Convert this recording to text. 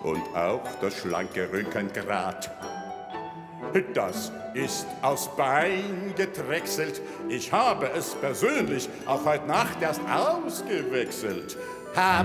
und auch das schlanke Rückengrad. Das ist aus Bein gedrechselt. Ich habe es persönlich auch heute Nacht erst ausgewechselt.